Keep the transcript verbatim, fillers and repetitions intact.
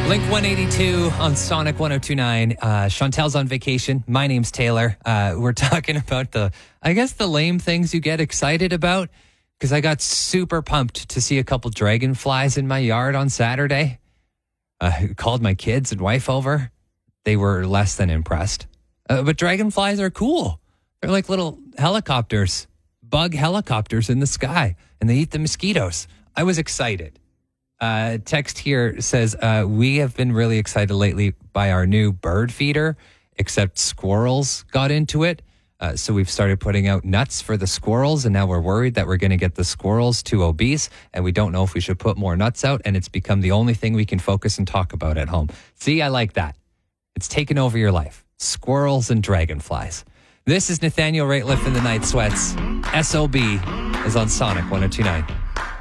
Blink one eighty-two on Sonic one oh two point nine. Uh, Chantel's on vacation. My name's Taylor. Uh, we're talking about the, I guess, the lame things you get excited about. Because I got super pumped to see a couple dragonflies in my yard on Saturday. I uh, called my kids and wife over. They were less than impressed. Uh, but dragonflies are cool. They're like little helicopters, bug helicopters in the sky, and they eat the mosquitoes. I was excited. Uh, text here says, uh, we have been really excited lately by our new bird feeder, except squirrels got into it. Uh, so we've started putting out nuts for the squirrels, and now we're worried that we're going to get the squirrels too obese, and we don't know if we should put more nuts out, and it's become the only thing we can focus and talk about at home. See, I like that. It's taken over your life. Squirrels and dragonflies. This is Nathaniel Rateliff in the Night Sweats. S O B is on Sonic one oh two point nine.